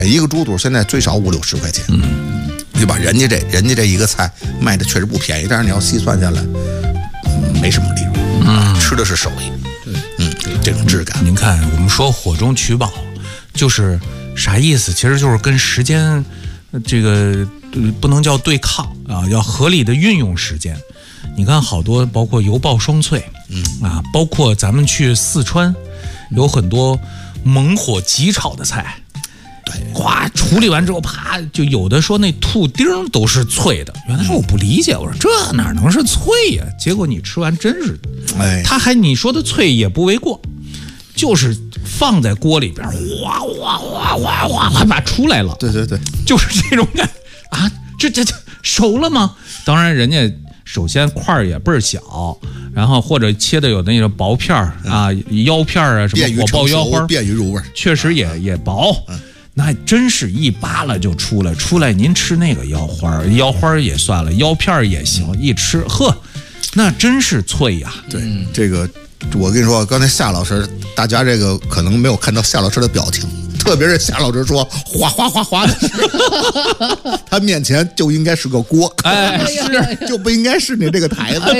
一个猪肚现在最少50-60块钱，对吧？人家这一个菜卖的确实不便宜，但是你要细算下来，没什么利润，吃的是手艺，这种质感。 您看，我们说火中取宝，就是啥意思？其实就是跟时间这个不能叫对抗啊，要合理的运用时间。你看好多，包括油爆双脆，包括咱们去四川，有很多猛火急炒的菜。哗，处理完之后，啪，就有的说那兔丁都是脆的。原来我不理解，我说这哪能是脆呀？结果你吃完真是，你说的脆也不为过，就是放在锅里边，哗哗哗哗哗哗把出来了。 对， 就是这种感啊，这熟了吗？当然，人家首先块儿也倍儿小，然后或者切的有那个薄片儿啊、腰片啊，什么火爆腰花， 便于入味， 确实也薄。那还真是一扒拉就出来，您吃那个腰花也算了，腰片也行，一吃呵，那真是脆呀。 对，这个我跟你说，刚才夏老师，大家这个可能没有看到夏老师的表情，特别是夏老师说哗哗哗哗的，他面前就应该是个锅，是就不应该是你这个台子。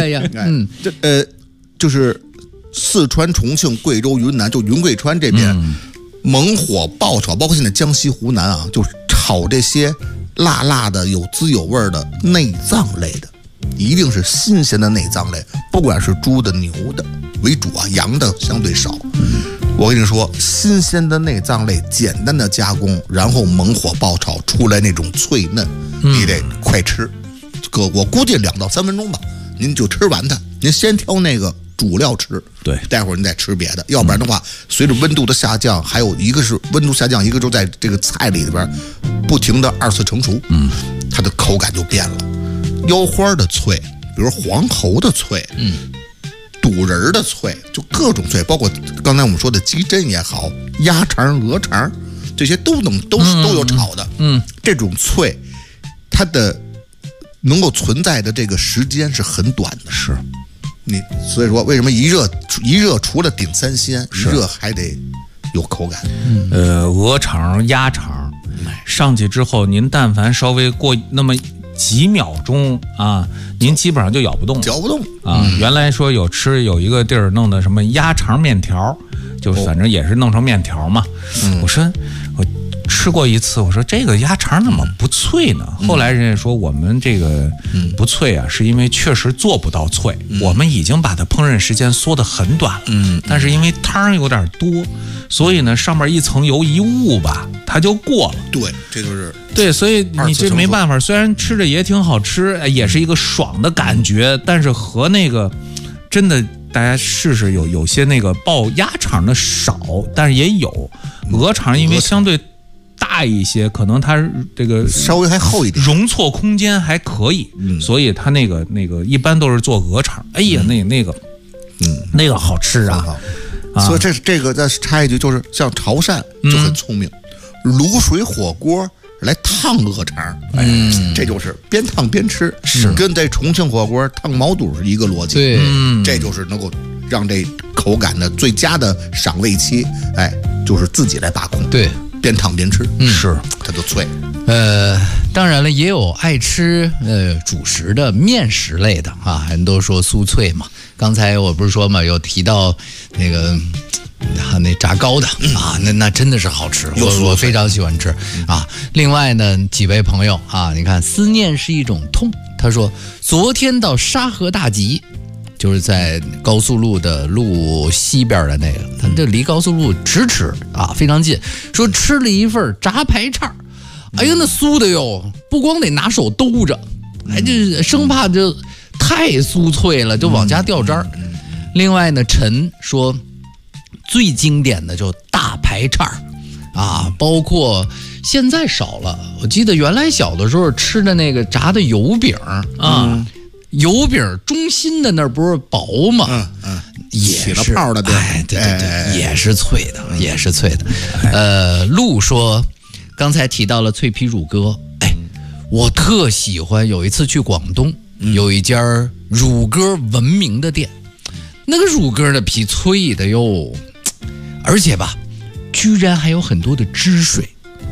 就是四川、重庆、贵州、云南，就云贵川这边。猛火爆炒，包括现在江西、湖南啊，就是炒这些辣辣的、有滋有味的内脏类的，一定是新鲜的内脏类，不管是猪的、牛的为主啊，羊的相对少。我跟你说，新鲜的内脏类，简单的加工，然后猛火爆炒出来那种脆嫩，你得快吃，我估计2到3分钟吧，您就吃完它。您先挑那个主料吃， 对， 待会儿你再吃别的，要不然的话，随着温度的下降，还有一个是温度下降，一个就在这个菜里边不停的2次成熟，它的口感就变了。腰花的脆，比如黄喉的脆，肚仁的脆，就各种脆，包括刚才我们说的鸡胗也好，鸭肠、鹅肠，这些都有炒的，这种脆，它的能够存在的这个时间是很短的， 是。 所以说，为什么一热除了顶3鲜，一热还得有口感。 鹅肠、鸭肠上去之后，您但凡稍微过那么几秒钟啊，您基本上就咬不动啊。原来说有一个地儿弄的什么鸭肠面条，就反正也是弄成面条嘛。我说我吃过一次，我说这个鸭肠怎么不脆呢？后来人家说我们这个不脆啊，是因为确实做不到脆，我们已经把它烹饪时间缩得很短了，但是因为汤有点多，所以呢上面一层油一捂吧，它就过了。 对，这就是对，所以你这没办法，虽然吃着也挺好吃，也是一个爽的感觉，但是和那个真的大家试试，有些那个爆鸭肠的少，但是也有鹅肠，因为相对大一些，可能它这个稍微还厚一点， 容错空间还可以，所以它那个一般都是做鹅肠。哎呀，那个好吃啊！ 所以这个再插一句，就是像潮汕就很聪明，卤水火锅来烫鹅肠，这就是边烫边吃，是跟在重庆火锅烫毛肚是一个逻辑。 对， 这就是能够让这口感的最佳的赏味期，就是自己来把控。 对。 边烫边吃， 是它就脆。 当然了，也有爱吃主食的面食类的啊，人都说酥脆嘛。刚才我不是说嘛，有提到那个那炸糕的啊，那真的是好吃，我非常喜欢吃啊。另外呢，几位朋友啊，你看思念是一种痛，他说昨天到沙河大集。就是在高速路的路西边的那个，他这离高速路咫尺啊，非常近。说吃了一份炸排叉，哎呀，那酥的哟，不光得拿手兜着，就生怕就太酥脆了，就往家掉渣儿。另外呢，陈说最经典的就大排叉啊，包括现在少了，我记得原来小的时候吃的那个炸的油饼啊。油饼中心的那儿不是薄吗？也是起了泡的， 对，也是脆的，也是脆的。陆说，刚才提到了脆皮乳鸽，我特喜欢。有一次去广东，有一家乳鸽闻名的店，那个乳鸽的皮脆的哟，而且吧，居然还有很多的汁水。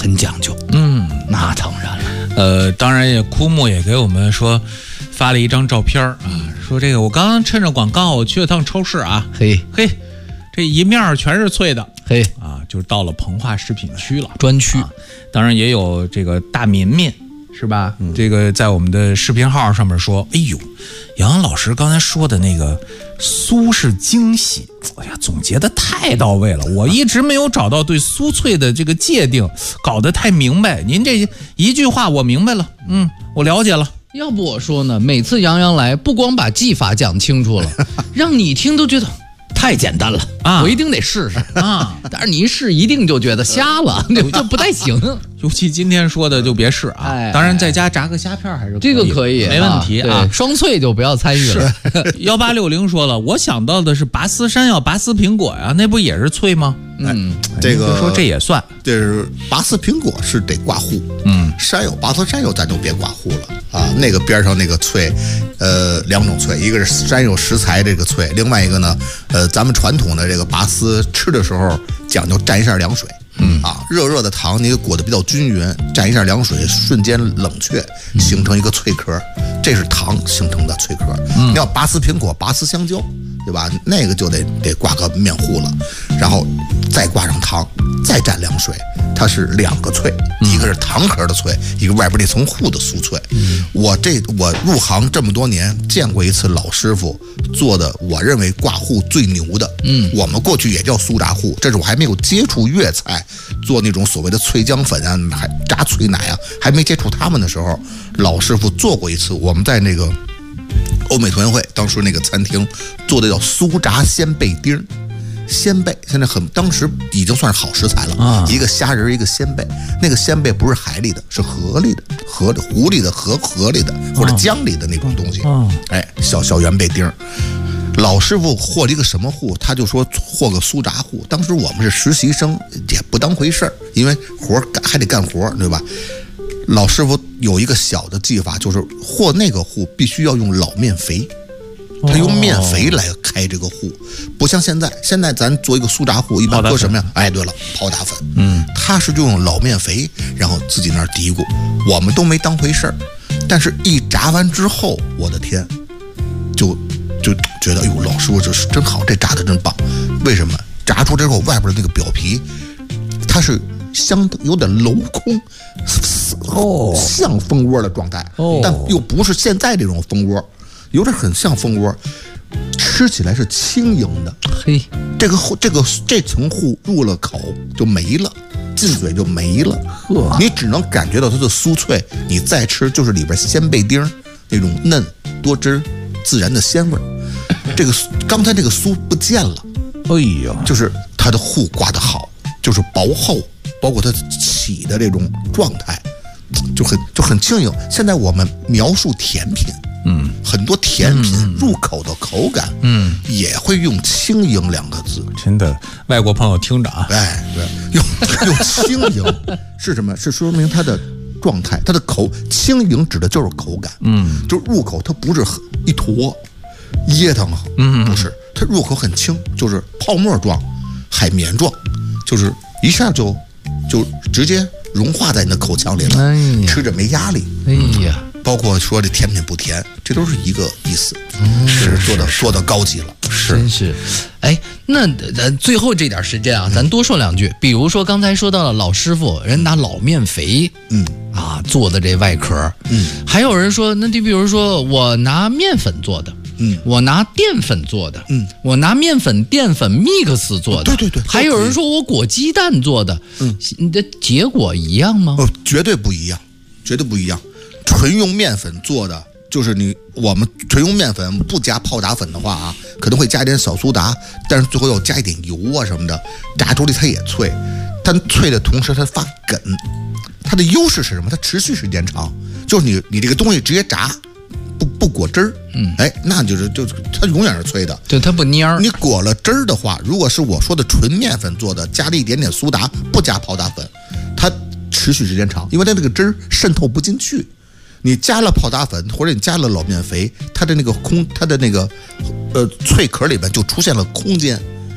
很讲究。那当然了。 当然也枯木也给我们说发了一张照片啊，说这个我刚刚趁着广告我去了趟超市啊， 嘿， 这一面全是脆的， 嘿啊，就是到了膨化食品区了， 专区。 当然也有这个大绵面。是吧？这个在我们的视频号上面说，哎呦，杨洋老师刚才说的那个酥是惊喜，哎呀，总结的太到位了。我一直没有找到对酥脆的这个界定，搞得太明白。您这一句话我明白了，我了解了。 要不我说呢，每次杨洋来，不光把技法讲清楚了，让你听都觉得太简单了啊！我一定得试试啊！但是你一试，一定就觉得瞎了，就不太行。 尤其今天说的就别试啊！当然在家炸个虾片还是这个可以， 没问题啊。 双脆就不要参与了。 1860说了，我想到的是拔丝山药、拔丝苹果呀，那不也是脆吗？ 这个说这也算。 这是拔丝苹果是得挂糊，山药拔丝山药咱就别挂糊了啊。那个边上那个脆，两种脆，一个是山药食材这个脆，另外一个呢，咱们传统的这个拔丝吃的时候讲究蘸一下凉水。热的糖你裹得比较均匀，蘸一下凉水，瞬间冷却，形成一个脆壳，这是糖形成的脆壳。你要拔丝苹果、拔丝香蕉，对吧？那个就得挂个面糊了，然后再挂上糖，再蘸凉水，它是两个脆，一个是糖壳的脆，一个外边那层糊的酥脆。我入行这么多年，见过一次老师傅做的，我认为挂糊最牛的。我们过去也叫酥炸糊，这是我还没有接触粤菜，做那种所谓的脆浆粉啊，还炸脆奶啊，还没接触他们的时候，老师傅做过一次。我们在那个欧美同学会，当时那个餐厅做的叫酥炸鲜贝丁。鲜贝现在当时已经算是好食材了，一个虾仁，一个鲜贝。那个鲜贝不是海里的，是河里的，湖里的，河里的，或者江里的那种东西。小圆贝丁。老师傅和了一个什么糊，他就说和个酥炸糊。当时我们是实习生，也不当回事儿，因为还得干活，对吧？老师傅有一个小的技法，就是和那个糊必须要用老面肥。他用面肥来开这个糊，不像现在咱做一个酥炸糊，一般搁什么呀？哎，对了，泡打粉。他是就用老面肥，然后自己那儿嘀咕，我们都没当回事儿。但是一炸完之后，我的天，就觉得，哎呦，老师傅这是真好，这炸的真棒。为什么？炸出之后，外边的那个表皮，它是有点镂空，像蜂窝的状态，但又不是现在这种蜂窝。有点很像蜂窝，吃起来是轻盈的。 嘿， 这层糊入了口就没了，进嘴就没了。你只能感觉到它的酥脆，你再吃就是里边鲜贝丁那种嫩多汁自然的鲜味。刚才这个酥不见了， 哎呀， 就是它的糊挂得好，就是薄厚，包括它起的这种状态，就很轻盈。现在我们描述甜品。很多甜品入口的口感，也会用轻盈两个字。 真的，外国朋友听着啊， 哎，对，用轻盈是什么？是说明它的状态，它的轻盈指的就是口感。就入口它不是一坨噎腾啊，不是，它入口很轻，就是泡沫状、海绵状，就是一下就直接融化在你的口腔里了，吃着没压力。 哎呀。 包括说这甜品不甜，这都是一个意思，是做的高级了， 真是。哎，那最后这点时间啊，咱多说两句。比如说刚才说到了老师傅，人拿老面肥，做的这外壳，还有人说，那你比如说我拿面粉做的，我拿淀粉做的，我拿面粉淀粉 mix 做的， 对， 还有人说我裹鸡蛋做的，你的结果一样吗？ 绝对不一样，绝对不一样。纯用面粉做的，就是我们纯用面粉不加泡打粉的话啊，可能会加一点小苏打，但是最后要加一点油啊什么的，炸出来它也脆，但脆的同时它发梗。它的优势是什么？它持续时间长，就是你这个东西直接炸，不裹汁儿，那就是它永远是脆的， 对，它不蔫儿。 你裹了汁儿的话，如果是我说的纯面粉做的，加了一点点苏打，不加泡打粉，它持续时间长，因为它这个汁儿渗透不进去。你加了泡打粉或者你加了老面肥，它的那个脆壳里边就出现了空间，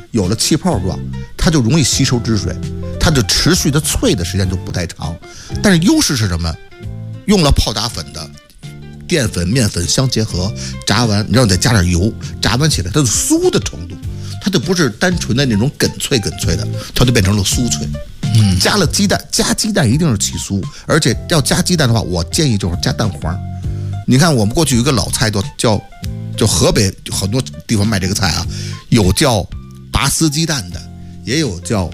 有了气泡状，它就容易吸收汁水，它的持续的脆的时间就不太长。但是优势是什么？用了泡打粉的淀粉、面粉相结合，炸完你知道再加点油，炸完起来它的酥的程度，它就不是单纯的那种梗脆的，它就变成了酥脆。加了鸡蛋，加鸡蛋一定是起酥，而且要加鸡蛋的话，我建议就是加蛋黄。你看我们过去有一个老菜叫河北很多地方卖这个菜啊，有叫拔丝鸡蛋的，也有叫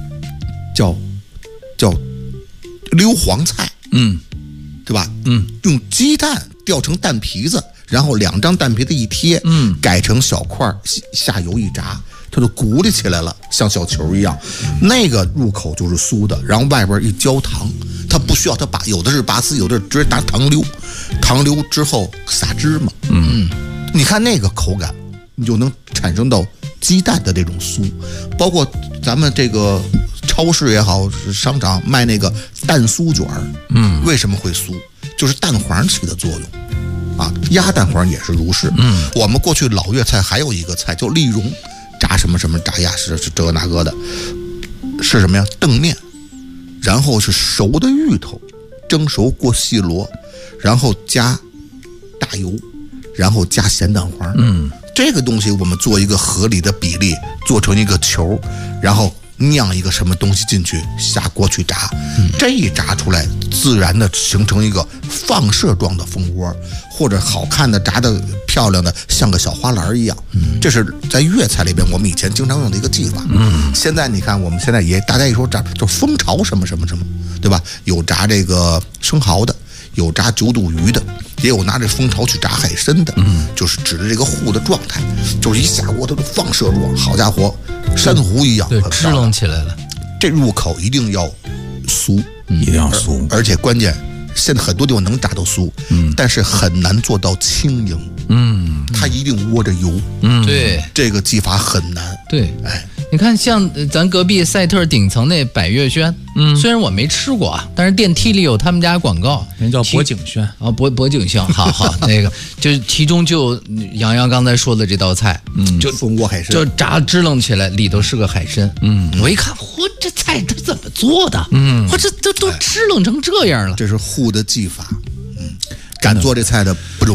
溜黄菜，对吧？用鸡蛋吊成蛋皮子，然后2张蛋皮子一贴，改成小块，下油一炸，它就鼓励起来了，像小球一样。那个入口就是酥的，然后外边一浇糖，它不需要它有的是拔丝，有的是直接拿糖溜，糖溜之后撒芝麻，你看那个口感，你就能产生到鸡蛋的这种酥。包括咱们这个超市也好，商场卖那个蛋酥卷儿，为什么会酥？就是蛋黄起的作用。啊，鸭蛋黄也是如是。我们过去老粤菜还有一个菜叫丽蓉，炸什么什么炸鸭是这个那个的，是什么呀？澄面，然后是熟的芋头，蒸熟过细罗，然后加大油，然后加咸蛋黄。这个东西我们做一个合理的比例，做成一个球，然后酿一个什么东西进去，下锅去炸。这一炸出来，自然的形成一个放射状的蜂窝，或者好看的炸的漂亮的像个小花篮一样。这是在粤菜里边我们以前经常用的一个技法。现在你看我们现在也大家一说炸就蜂巢什么什么什么，对吧？有炸这个生蚝的，有炸9肚鱼的，也有拿这蜂巢去炸海参的。就是指的这个糊的状态，就是一下锅它就放射状，好家伙，珊瑚一样， 对，支棱起来了。 这入口一定要酥， 一定要酥， 而且关键现在很多地方能炸到酥，但是很难做到轻盈。它一定窝着油。 对， 这个技法很难。 对，你看像咱隔壁赛特顶层那百悦轩，虽然我没吃过啊，但是电梯里有他们家广告， 人叫博景轩啊，博景轩，好，那个就是其中就洋洋刚才说的这道菜， 就蜂窝海参， 就炸支棱起来，里头是个海参。我一看，嚯，这菜它怎么做的？我这都支棱成这样了。 这是糊的技法。敢做这菜的不容易。